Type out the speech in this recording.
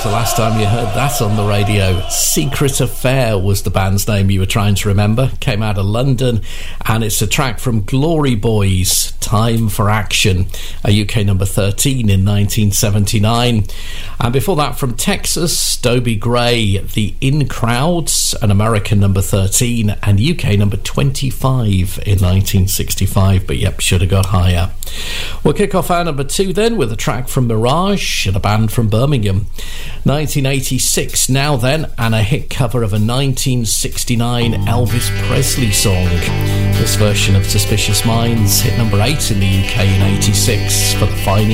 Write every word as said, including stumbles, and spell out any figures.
the last time you heard that on the radio? Secret Affair was the band's name you were trying to remember. Came out of London, and it's a track from Glory Boys, Time for Action, a U K number thirteen in nineteen seventy-nine. And before that, from Texas, Dobie Gray, The In Crowds, an American number thirteen and U K number twenty-five in nineteen sixty-five, but yep, should have got higher. We'll kick off our number two then with a track from Mirage and a band from Birmingham. nineteen eighty-six now then, and a hit cover of a nineteen sixty-nine Elvis Presley song. This version of Suspicious Minds hit number eight in the U K in eighty-six for the Fine